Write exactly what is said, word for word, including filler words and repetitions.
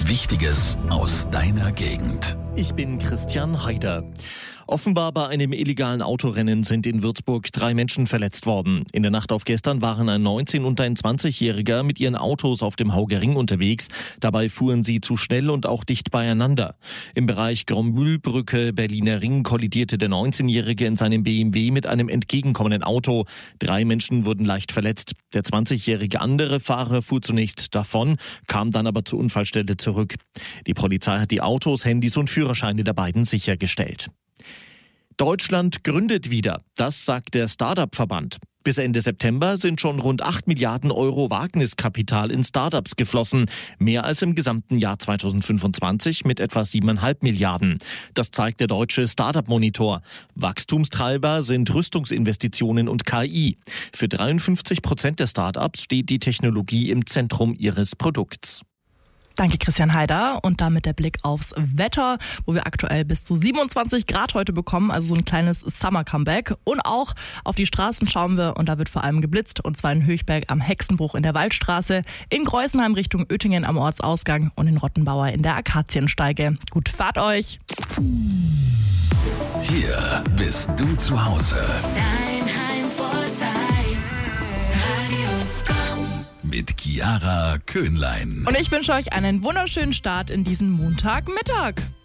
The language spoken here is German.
Wichtiges aus deiner Gegend. Ich bin Christian Heider. Offenbar bei einem illegalen Autorennen sind in Würzburg drei Menschen verletzt worden. In der Nacht auf gestern waren ein neunzehn- und ein zwanzigjähriger mit ihren Autos auf dem Hauger Ring unterwegs. Dabei fuhren sie zu schnell und auch dicht beieinander. Im Bereich Grombühlbrücke, Berliner Ring, kollidierte der neunzehnjährige in seinem B M W mit einem entgegenkommenden Auto. Drei Menschen wurden leicht verletzt. Der zwanzigjährige andere Fahrer fuhr zunächst davon, kam dann aber zur Unfallstelle zurück. Die Polizei hat die Autos, Handys und Führerscheine der beiden sichergestellt. Deutschland gründet wieder, das sagt der Start-up-Verband. Bis Ende September sind schon rund acht Milliarden Euro Wagniskapital in Start-ups geflossen, mehr als im gesamten Jahr zweitausendfünfundzwanzig mit etwa siebeneinhalb Milliarden. Das zeigt der deutsche Start-up-Monitor. Wachstumstreiber sind Rüstungsinvestitionen und K I. Für dreiundfünfzig Prozent der Start-ups steht die Technologie im Zentrum ihres Produkts. Danke, Christian Heider. Und damit der Blick aufs Wetter, wo wir aktuell bis zu siebenundzwanzig Grad heute bekommen, also so ein kleines Summer-Comeback. Und auch auf die Straßen schauen wir und da wird vor allem geblitzt, und zwar in Höchberg am Hexenbruch in der Waldstraße, in Greußenheim Richtung Oettingen am Ortsausgang und in Rottenbauer in der Akaziensteige. Gut, fahrt euch! Hier bist du zu Hause. Dein Heimvorteil. Mit Chiara Köhnlein. Und ich wünsche euch einen wunderschönen Start in diesen Montagmittag.